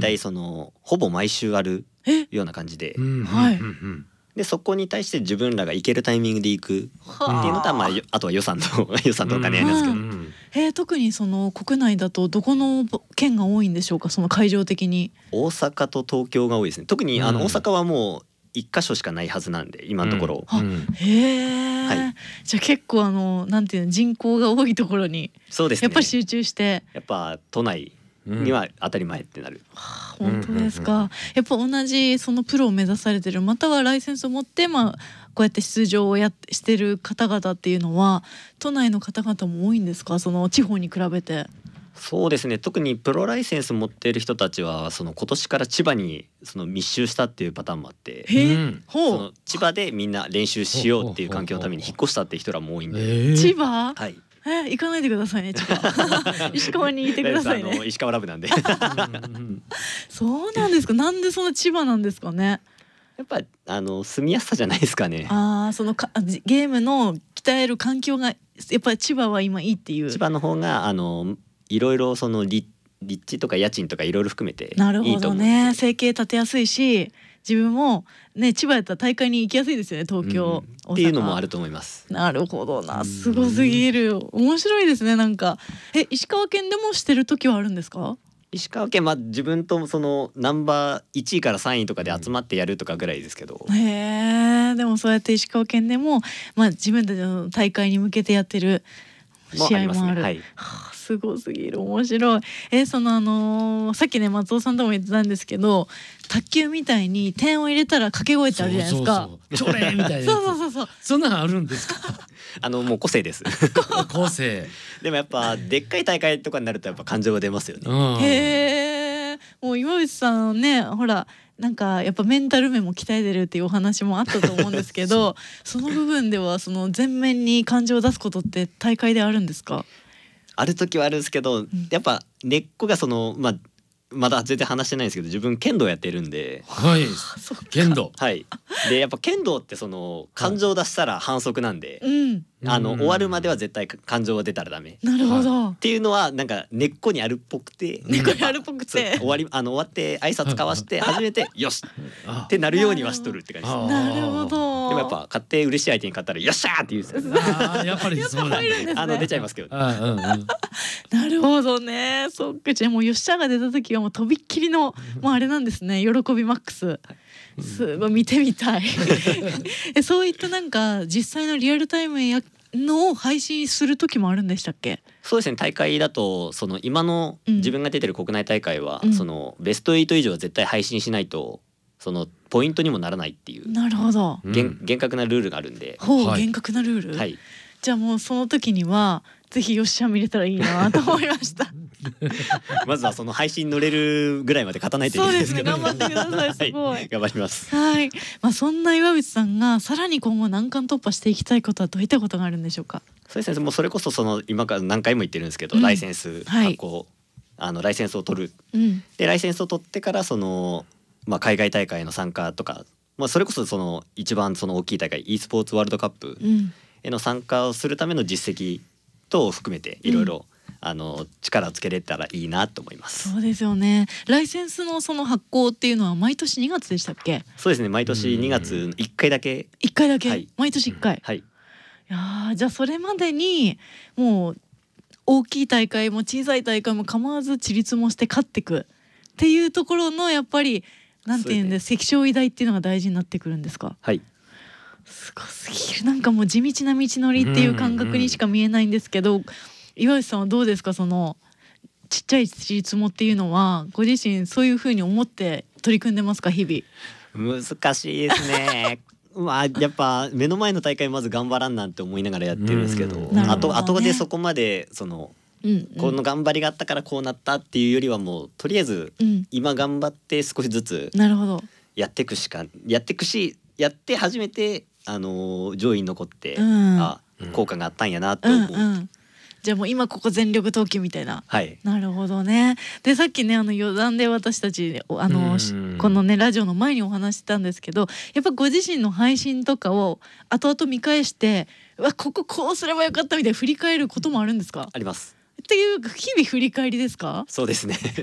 たいそのほぼ毎週あるような感じで、 はい。 でそこに対して自分らが行けるタイミングで行くっていうのと、まああとは予算とお金ありますけど、 特にその国内だとどこの県が多いんでしょうか、その会場的に。 大阪と東京が多いですね。特に大阪はもう一箇所しかないはずなんで今のところ、 へえ、じゃあ結構なんていうの、人口が多いところにそうですね、 やっぱり集中して、 やっぱ都内には当たり前ってなる。 本当ですか。やっぱ同じそのプロを目指されてる、またはライセンスを持ってこうやって出場をしてる方々っていうのは都内の方々も多いんですか、その地方に比べて。 そうですね、特にプロライセンス持っている人たちはその今年から千葉にその密集したっていうパターンもあって、その千葉でみんな練習しようっていう環境のために引っ越したっていう人らも多いんで。 千葉？ はい。 行かないでくださいね、千葉。石川にいてくださいね。 石川ラブなんで。 そうなんですか。なんでその千葉なんですかね。 やっぱ住みやすさじゃないですかね。 そのゲームの鍛える環境がやっぱり千葉は今いいっていう。 千葉の方がいろいろその立地とか家賃とかいろいろ含めていいと思う。なるほどね。生計立てやすいし、自分もね、千葉やったら大会に行きやすいですよね、東京、大阪っていうのもあると思います。 なるほどな、すごすぎる。面白いですね。なんか石川県でもしてる時はあるんですか？ 石川県自分とそのナンバー1位から3位とかで集まってやるとかぐらいですけど、 でもそうやって石川県でも自分たちの大会に向けてやってる試合もある。すごすぎる、面白い。そのさっきね松尾さんとも言ってたんですけど、卓球みたいに点を入れたら掛け声ってあるじゃないですか。 チョレーみたいな。そうそんなんあるんですか。 もう個性です。 個性。 でもやっぱでっかい大会とかになるとやっぱ感情が出ますよね。 へえ。もう岩渕さんね、ほらなんかやっぱメンタル面も鍛えてるっていうお話もあったと思うんですけどその部分ではその前面に感情を出すことって大会であるんですか？ ある時はあるんですけど、やっぱ根っこがそのまだ全然話してないんですけど、自分剣道やってるんで。 はい。剣道。 はい。でやっぱ剣道ってその感情を出したら反則なんで、終わるまでは絶対感情が出たらダメ。 なるほど。 っていうのはなんか根っこにあるっぽくて、 根っこにあるっぽくて終わって挨拶交わして初めてよしってなるようにはしとるって感じです。 なるほど。 でもやっぱ勝って嬉しい相手に勝ったらよっしゃーって言うんですよ。 やっぱりそうなんだ。 出ちゃいますけど。 なるほどね。そっか。じゃあもうよっしゃーが出た時はもうとびっきりのもうあれなんですね。喜びマックス。すごい見てみたい。そういったなんか実際のリアルタイムのを配信する時もあるんでしたっけ？ そうですね、大会だとその今の自分が出てる国内大会は、そのベスト8以上は絶対配信しないとそのポイントにもならないっていう。 なるほど。 厳格なルールがあるんで。 厳格なルール。 はい。 じゃあもうその時にはぜひよっしゃ見れたらいいなと思いました。 まずはその配信乗れるぐらいまで勝たないといけないですけど。 そうですね、頑張ってください。すごい。 頑張ります。 はい。そんな岩渕さんがさらに今後難関突破していきたいことはどういったことがあるんでしょうか？ そうですね、もうそれこそその今から何回も言ってるんですけど、ライセンス発行、ライセンスを取る。でライセンスを取ってからその海外大会の参加とか、それこそその一番その大きい大会 e スポーツワールドカップへの参加をするための実績等を含めていろいろ力をつけれたらいいなと思います。 そうですよね。ライセンスのその発行っていうのは毎年2月でしたっけ？ そうですね、毎年2月1回だけ。 1回だけ、毎年1回。 はい。 いやじゃあそれまでにもう大きい大会も小さい大会も構わず自立もして勝っていくっていうところのやっぱりなんていうんです、関所偉大っていうのが大事になってくるんですか？ はい。 すごすぎる。なんかもう地道な道のりっていう感覚にしか見えないんですけど、岩渕さんはどうですか？そのちっちゃい自立もっていうのはご自身そういうふうに思って取り組んでますか？日々。 難しいですね。やっぱ目の前の大会まず頑張らんなんて思いながらやってるんですけど、後でそこまでそのこの頑張りがあったからこうなったっていうよりはもうとりあえず今頑張って少しずつやっていくしやって初めて上位に残って、効果があったんやなと思う。 じゃあもう今ここ全力投球みたいな。 はい。 なるほどね。でさっきね余談で私たちこのねラジオの前にお話したんですけど、やっぱご自身の配信とかを後々見返してこうすればよかったみたいな振り返ることもあるんですか？ あります。 っていう日々振り返りですか？ そうですね。